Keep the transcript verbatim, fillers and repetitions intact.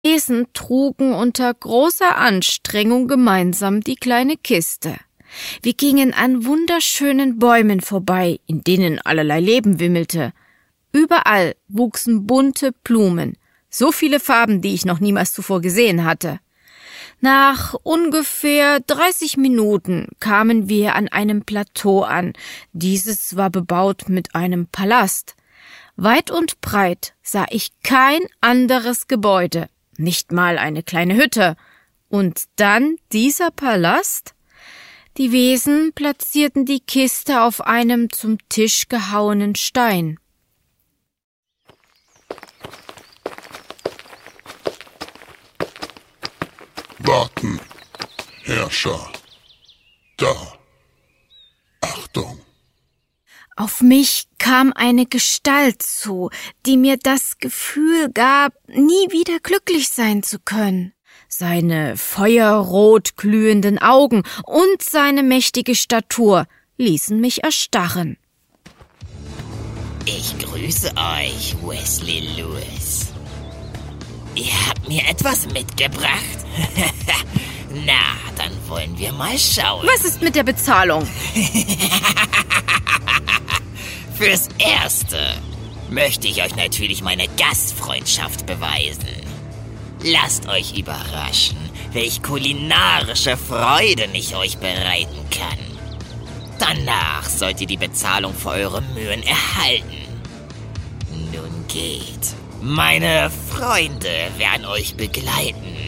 Wesen trugen unter großer Anstrengung gemeinsam die kleine Kiste. Wir gingen an wunderschönen Bäumen vorbei, in denen allerlei Leben wimmelte. Überall wuchsen bunte Blumen, so viele Farben, die ich noch niemals zuvor gesehen hatte. Nach ungefähr dreißig Minuten kamen wir an einem Plateau an. Dieses war bebaut mit einem Palast. Weit und breit sah ich kein anderes Gebäude, nicht mal eine kleine Hütte. Und dann dieser Palast? Die Wesen platzierten die Kiste auf einem zum Tisch gehauenen Stein. Warten, Herrscher. Da. Achtung. Auf mich kam eine Gestalt zu, die mir das Gefühl gab, nie wieder glücklich sein zu können. Seine feuerrot glühenden Augen und seine mächtige Statur ließen mich erstarren. Ich grüße euch, Wesley Lewis. Ihr habt mir etwas mitgebracht? Na, dann wollen wir mal schauen. Was ist mit der Bezahlung? Fürs Erste möchte ich euch natürlich meine Gastfreundschaft beweisen. Lasst euch überraschen, welch kulinarische Freuden ich euch bereiten kann. Danach sollt ihr die Bezahlung für eure Mühen erhalten. Nun geht. Meine Freunde werden euch begleiten.